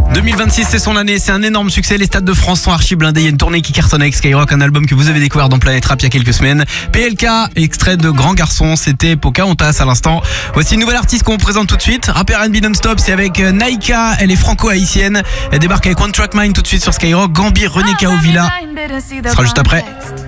2026, c'est son année, c'est un énorme succès. Les stades de France sont archi blindés. Il y a une tournée qui cartonne avec Skyrock, un album que vous avez découvert dans Planète Rap il y a quelques semaines. PLK, extrait de Grand Garçon, c'était Pocahontas à l'instant. Voici une nouvelle artiste qu'on vous présente tout de suite. Rapper R&B non-stop, c'est avec Naika. Elle est franco-haïtienne. Elle débarque avec One Track Mind tout de suite sur Skyrock. Gambi, René Kaovilla. Ce sera juste après.